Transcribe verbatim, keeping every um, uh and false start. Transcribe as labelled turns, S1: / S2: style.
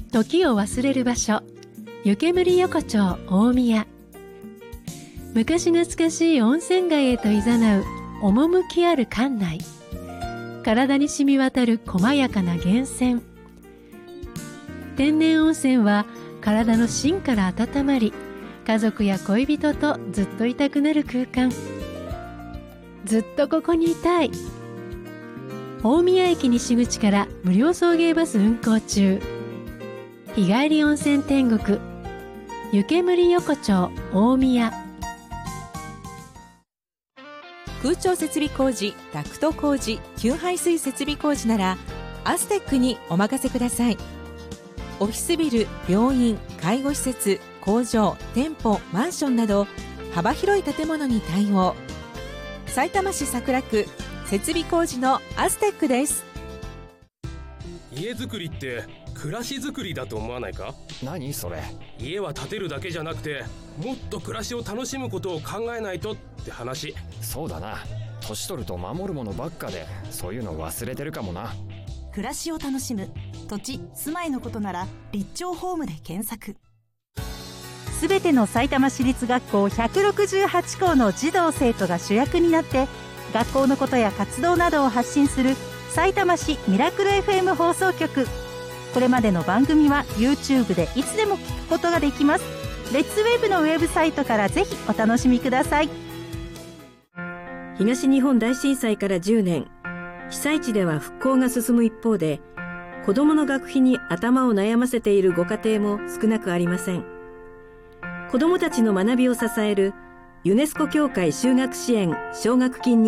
S1: 時を忘れる場所、湯煙横丁大宮。昔懐かしい温泉街へと誘う趣ある館内。体に染み渡る細やかな源泉。天然温泉は体の芯から温まり、家族や恋人とずっといたくなる空間。ずっとここにいたい。大宮駅西口から無料送迎バス運行中。日帰り温泉天国、湯煙横丁大宮。
S2: 空調設備工事、ダクト工事、給排水設備工事ならアステックにお任せください。オフィスビル、病院、介護施設、工場、店舗、マンションなど幅広い建物に対応。さいたま市桜区設備工事のアステックです。
S3: 家づくりって暮らしづくりだと思わないか？
S4: 何それ？
S3: 家は建てるだけじゃなくて、もっと暮らしを楽しむことを考えないとって話。
S4: そうだな、年取ると守るものばっかでそういうの忘れてるかもな。
S5: 暮らしを楽しむ土地、住まいのことなら立町ホームで検索。
S6: すべてのさいたま市立学校ひゃくろくじゅうはちこうの児童生徒が主役になって学校のことや活動などを発信するさいたま市ミラクル エフエム 放送局。これまでの番組は YouTube でいつでも聞くことができます。レッツウェブのウェブサイトからぜひお楽しみください。
S7: 東日本大震災からじゅうねん、被災地では復興が進む一方で、子どもの学費に頭を悩ませているご家庭も少なくありません。子どもたちの学びを支えるユネスコ協会就学支援奨学金に